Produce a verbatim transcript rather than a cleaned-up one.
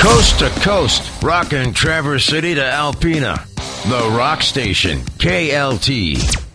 Coast to coast, rockin' Traverse City to Alpena. The Rock Station, K L T.